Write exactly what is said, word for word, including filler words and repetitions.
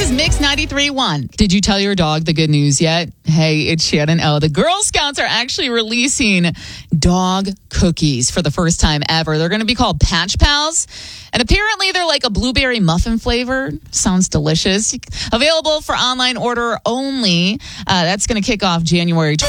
is Mix ninety-three point one. Did you tell your dog the good news yet? Hey, it's Shannon O. The Girl Scouts are actually releasing dog cookies for the first time ever. They're going to be called Patch Pals. And apparently they're like a blueberry muffin flavor. Sounds delicious. Available for online order only. Uh, that's going to kick off January twelfth.